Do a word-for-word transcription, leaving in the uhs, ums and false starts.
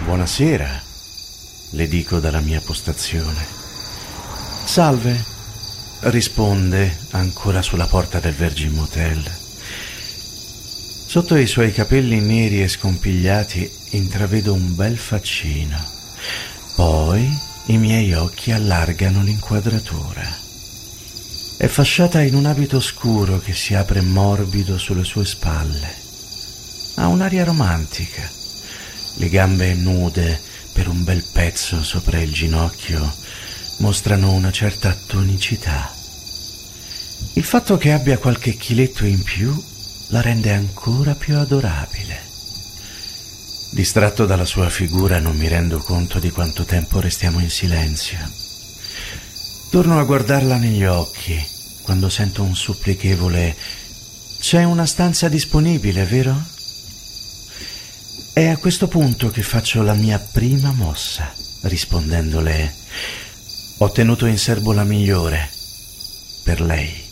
Buonasera, le dico dalla mia postazione. Salve, risponde ancora sulla porta del Virgin Motel. Sotto i suoi capelli neri e scompigliati intravedo un bel faccino. Poi i miei occhi allargano l'inquadratura. È fasciata in un abito scuro che si apre morbido sulle sue spalle. Ha un'aria romantica. Le gambe nude per un bel pezzo sopra il ginocchio mostrano una certa tonicità. Il fatto che abbia qualche chiletto in più la rende ancora più adorabile. Distratto dalla sua figura non mi rendo conto di quanto tempo restiamo in silenzio. Torno a guardarla negli occhi quando sento un supplichevole «C'è una stanza disponibile, vero?» È a questo punto che faccio la mia prima mossa, rispondendole «Ho tenuto in serbo la migliore per lei».